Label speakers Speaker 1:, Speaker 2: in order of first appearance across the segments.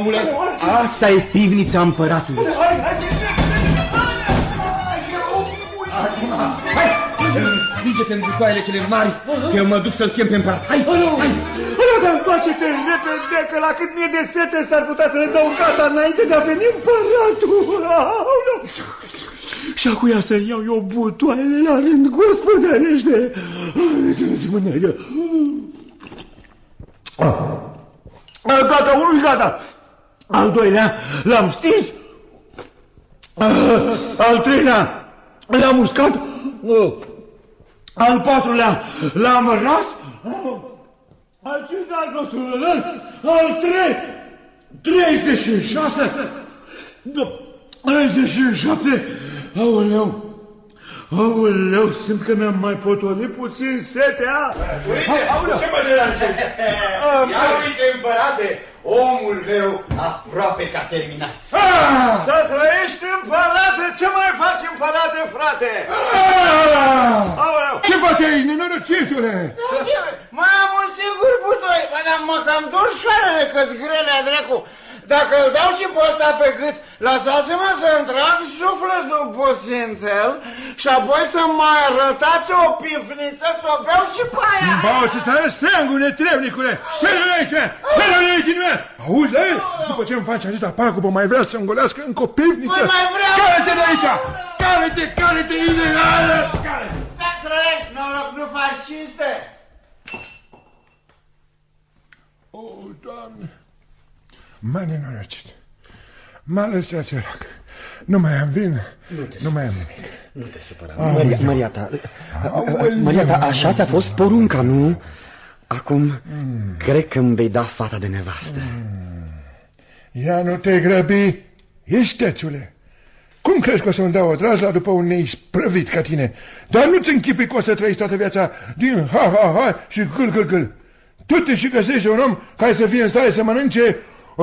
Speaker 1: omule. Asta e pivnița împăratului. Hai, împinge-te în butoaiele cele mari, că eu mă duc să-l chem pe împărat. Hai, hai.
Speaker 2: Dar întoarce-te repede, că la cât mie de sete s-ar putea să le dau în gata înainte de a veni împăratul. Și acuia să-mi iau eu butoaiele la rând, gospodărește. Gata, unul gata. Al doilea l-am stins. Al treilea l-am uscat. Al patrulea l-am ras. Al cincilea al nostru al 36, 37, aoleu, simt că mi-am mai potolit puțin setea.
Speaker 3: Ce mă deranjezi? Ia uite, împărate, omul meu aproape că a terminat.
Speaker 2: Să trăiești, împărate, ce mai faci, împărate, frate?
Speaker 4: Ce faci aici, nenorocitule?
Speaker 3: Mai am un singur butoi, mă cam dor șoarele că-ți grele, dracu. Dacă îl dau și pe ăsta pe gât, lăsați-mă să-mi trag sufletul puțin fel și apoi să mai arătați o pifniță să o beau și pe aia.
Speaker 4: Bau și să arăți treangul, netrebnicule! Șeră-l aici! Șeră-l aici din mea! Auzi, ei? După ce îmi faci atâta pagubă, mai vrea să-mi golească încă o pifniță?
Speaker 3: Mai vreau!
Speaker 4: Care-te de aici! Care-te, ideală!
Speaker 3: Să trăiești, noroc, nu faci cinste!
Speaker 4: O, Doamne! M-a nenorocit. M-a lăsat sărac. Nu mai am vin, nu mai am nimic.
Speaker 1: Nu te supăra. Măriata, așa ți-a fost porunca, nu? Acum, cred că îmi vei da fata de nevastă.
Speaker 4: Ia nu te grăbi, istețule. Cum crezi că o să-mi dau o drazla după un neisprăvit ca tine? Dar nu-ți închipui că o să trăiești toată viața din ha-ha-ha și gâl-gâl-gâl. Tu te și găsești un om care să fie în stare să mănânce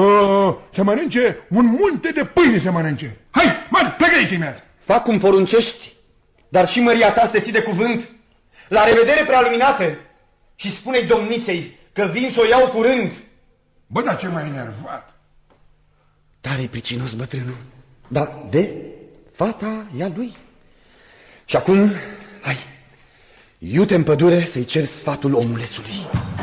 Speaker 4: un munte de pâine să mănânce. Hai, mă, plecă aici imediat.
Speaker 1: Fac cum poruncești, dar și măria ta să te ții de cuvânt. La revedere, prealuminată, și spune-i domniței că vin să o iau curând.
Speaker 4: Bă, dar ce m-ai enervat.
Speaker 1: Tare pricinos bătrânul, dar de fata e a lui. Și acum, hai, iute în pădure să-i cer sfatul omulețului.